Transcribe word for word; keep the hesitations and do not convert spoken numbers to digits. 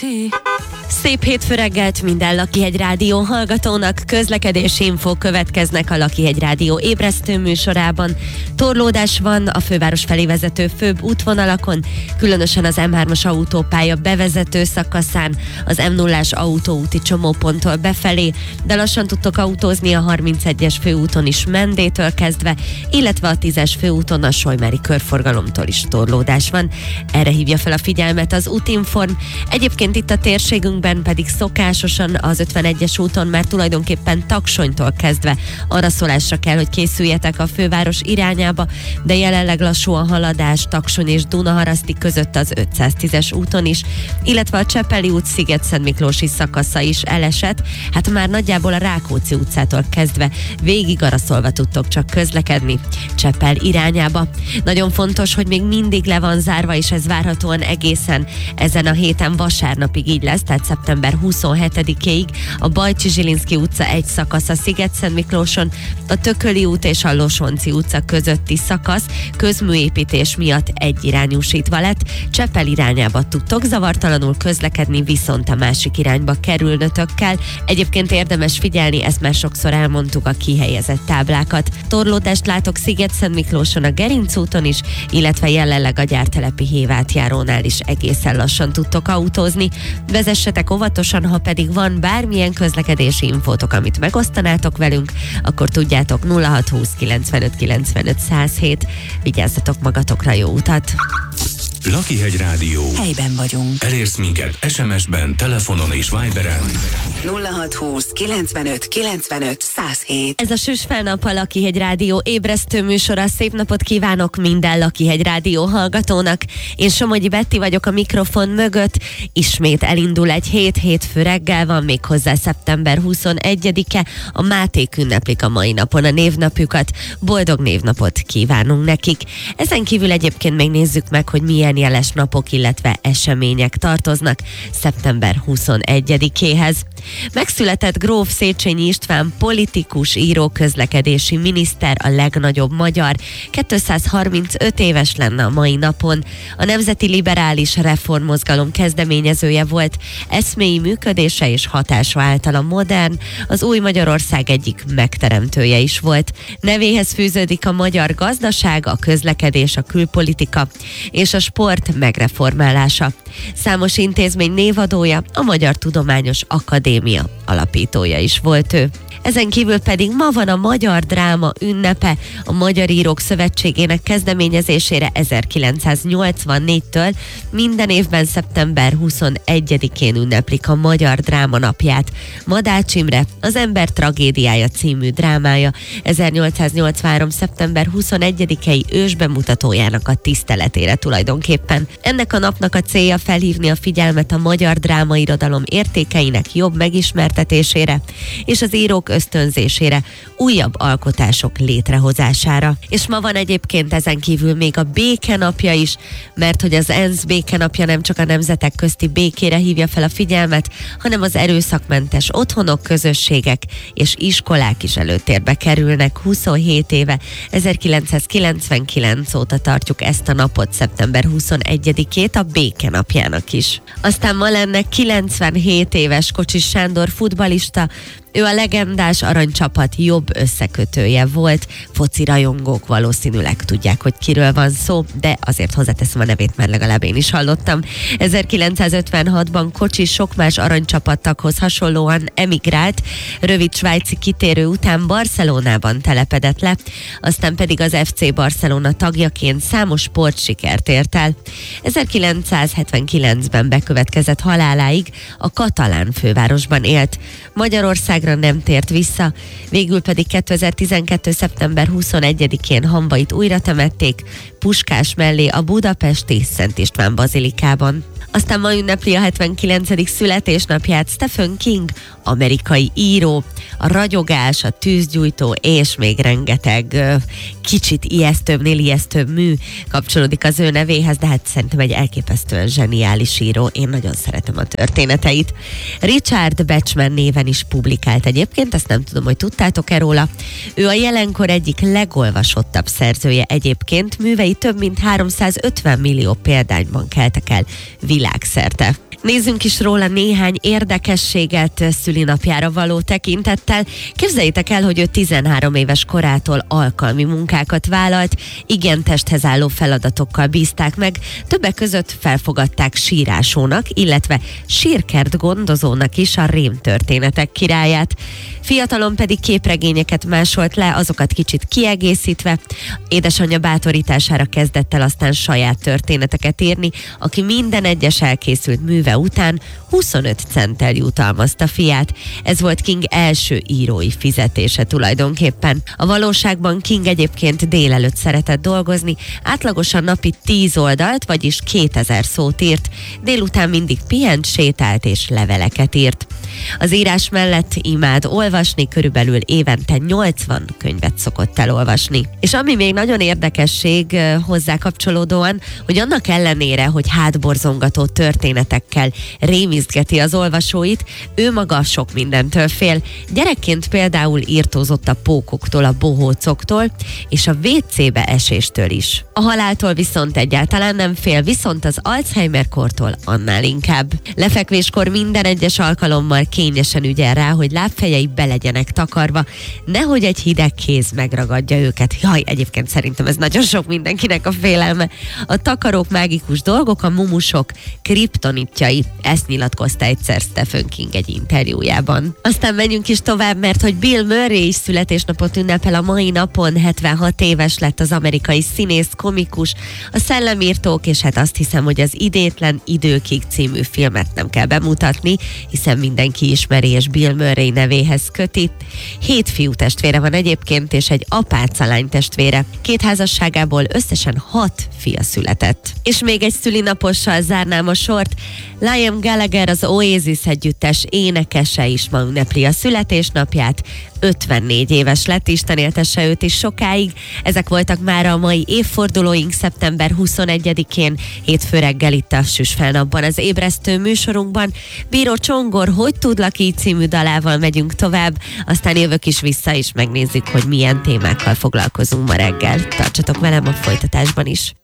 Szép hétfő reggelt minden Lakihegy Rádió hallgatónak, közlekedési infók következnek a Lakihegy Rádió ébresztő műsorában. Torlódás van a főváros felé vezető főbb útvonalakon, különösen az em hármas autópálya bevezető szakaszán, az em nullás autóúti csomóponttól befelé, de lassan tudtok autózni a harmincegyes főúton is Mendétől kezdve, illetve a tízes főúton a Solymári körforgalomtól is torlódás van. Erre hívja fel a figyelmet az Útinform. Egyébként itt a térségünkben pedig szokásosan az ötvenegyes úton már tulajdonképpen Taksonytól kezdve araszolásra kell, hogy készüljetek a főváros irányába, de jelenleg lassú a haladás Taksony és Dunaharaszti között az ötszáztízes úton is, illetve a Csepeli út Sziget-Szentmiklósi szakasza is elesett, hát már nagyjából a Rákóczi utcától kezdve végig araszolva tudtok csak közlekedni Csepel irányába. Nagyon fontos, hogy még mindig le van zárva, és ez várhatóan egészen ezen a héten vasárnapig így lesz, tehát szeptember huszonhetedikéig a Bajcsi-Zsilinszky utca egy szakasz a Sziget-Szentmiklóson, a Tököli út és a Losonci utca közötti szakasz közműépítés miatt egyirányúsítva lett. Csepel irányába tudtok zavartalanul közlekedni, viszont a másik irányba kerülnötök kell. Egyébként érdemes figyelni, ezt már sokszor elmondtuk, a kihelyezett táblákat. Torlódást látok Sziget-Szentmiklóson, a Gerinc úton is, illetve jelenleg a Gyártelepi hévátjárónál is egészen lassan tudtok autózni. Vezessetek óvatosan, ha pedig van bármilyen közlekedési infótok, amit megosztanátok velünk, akkor tudjátok nulla hat húsz kilencvenöt kilencvenöt száz hét. Vigyázzatok magatokra, jó utat! Lakihegy Rádió. Helyben vagyunk. Elérsz minket es em es-ben, telefonon és Viberen. nulla hat húsz kilencvenöt kilencvenöt száz hét. Ez a Süss fel nap, a Lakihegy Rádió ébresztő műsora. Szép napot kívánok minden Lakihegy Rádió hallgatónak. Én Somogyi Betti vagyok a mikrofon mögött. Ismét elindul egy hét, hétfő reggel van, még hozzá szeptember huszonegyedike. A Máték ünneplik a mai napon a névnapjukat. Boldog névnapot kívánunk nekik. Ezen kívül egyébként még nézzük meg, hogy milyen jeles napok, illetve események tartoznak szeptember huszonegyedikéhez. Megszületett gróf Széchenyi István, politikus, író, közlekedési miniszter, a legnagyobb magyar. kétszázharmincöt éves lenne a mai napon. A Nemzeti Liberális Reformmozgalom kezdeményezője volt, eszméi működése és hatása által modern, az új Magyarország egyik megteremtője is volt. Nevéhez fűződik a magyar gazdaság, a közlekedés, a külpolitika és a sport megreformálása. Számos intézmény névadója, a Magyar Tudományos Akadémia alapítója is volt ő. Ezen kívül pedig ma van a Magyar Dráma ünnepe, a Magyar Írók Szövetségének kezdeményezésére ezerkilencszáznyolcvannégytől minden évben szeptember huszonegyedikén ünneplik a Magyar Dráma napját. Madács Imre Az ember tragédiája című drámája ezernyolcszáznyolcvanhárom. szeptember huszonegyedikei ősbemutatójának a tiszteletére tulajdonképpen. Ennek a napnak a célja felhívni a figyelmet a magyar drámairodalom értékeinek jobb megismertetésére és az írók ösztönzésére, újabb alkotások létrehozására. És ma van egyébként ezen kívül még a békenapja is, mert hogy az ENSZ békenapja nem csak a nemzetek közti békére hívja fel a figyelmet, hanem az erőszakmentes otthonok, közösségek és iskolák is előtérbe kerülnek. huszonhét éve, ezerkilencszázkilencvenkilenc óta tartjuk ezt a napot, szeptember huszonegyedikét a békenapjának is. Aztán ma lenne kilencvenhét éves Kocsis Sándor futballista. Ő a legendás aranycsapat jobb összekötője volt. Foci rajongók valószínűleg tudják, hogy kiről van szó, de azért hozzáteszem a nevét, mert legalább én is hallottam. ezerkilencszázötvenhatban Kocsis sok más aranycsapattaghoz hasonlóan emigrált, rövid svájci kitérő után Barcelonában telepedett le, aztán pedig az ef cé Barcelona tagjaként számos sportsikert ért el. ezerkilencszázhetvenkilencben bekövetkezett haláláig a katalán fővárosban élt. Magyarország nem tért vissza, végül pedig kétezer-tizenkettő. szeptember huszonegyedikén hamvait újra temették, Puskás mellé a budapesti Szent István bazilikában. Aztán ma ünnepli a hetvenkilencedik születésnapját Stephen King, amerikai író. A ragyogás, a tűzgyújtó és még rengeteg kicsit ijesztőbbnél ijesztőbb mű kapcsolódik az ő nevéhez, de hát szerintem egy elképesztően zseniális író. Én nagyon szeretem a történeteit. Richard Bachman néven is publikált egyébként, ezt nem tudom, hogy tudtátok-e róla. Ő a jelenkor egyik legolvasottabb szerzője egyébként, művei több mint háromszázötven millió példányban keltek el világszerte. Nézzünk is róla néhány érdekességet szülinapjára való tekintettel. Képzeljétek el, hogy ő tizenhárom éves korától alkalmi munkákat vállalt, igen testhez álló feladatokkal bízták meg, többek között felfogadták sírásónak, illetve sírkert gondozónak is a rémtörténetek királyát. Fiatalon pedig képregényeket másolt le, azokat kicsit kiegészítve. Édesanyja bátorítására kezdett el aztán saját történeteket írni, aki minden egyes elkészült műve után huszonöt centtel jutalmazta fiát. Ez volt King első írói fizetése tulajdonképpen. A valóságban King egyébként délelőtt szeretett dolgozni, átlagosan napi tíz oldalt, vagyis kétezer szót írt, délután mindig pihent, sétált és leveleket írt. Az írás mellett imád olvasni, körülbelül évente nyolcvan könyvet szokott elolvasni. És ami még nagyon érdekesség hozzá kapcsolódóan, hogy annak ellenére, hogy hátborzongató történetekkel rémisztgeti az olvasóit, ő maga sok mindentől fél. Gyerekként például írtózott a pókoktól, a bohócoktól és a vécébe eséstől is. A haláltól viszont egyáltalán nem fél, viszont az Alzheimer-kortól annál inkább. Lefekvéskor minden egyes alkalommal kényesen ügyel rá, hogy lábfejei be legyenek takarva, nehogy egy hideg kéz megragadja őket. Jaj, egyébként szerintem ez nagyon sok mindenkinek a félelme. A takarók mágikus dolgok, a mumusok kriptonitjai. Ezt nyilatkozta egyszer Stephen King egy interjújában. Aztán menjünk is tovább, mert hogy Bill Murray is születésnapot ünnepel a mai napon, hetvenhat éves lett az amerikai színész, komikus, a Szellemírtók, és hát azt hiszem, hogy az Idétlen időkig című filmet nem kell bemutatni, hiszen mindenki ismeri és Bill Murray nevéhez köti. Hét fiú testvére van egyébként, és egy apácalány testvére. Két házasságából összesen hat fia született. És még egy szülinapossal zárnám a sort. Liam Gallagher, az Oasis együttes énekese is ma ünnepli a születésnapját. ötvennégy éves lett, Isten éltesse őt is sokáig. Ezek voltak már a mai évfordulóink szeptember huszonegyedikén, hétfő reggel itt a Süsfelnapban, az ébresztő műsorunkban. Bíró Csongor, Hogy tudlak így című dalával megyünk tovább, aztán jövök is vissza, és megnézzük, hogy milyen témákkal foglalkozunk ma reggel. Tartsatok velem a folytatásban is.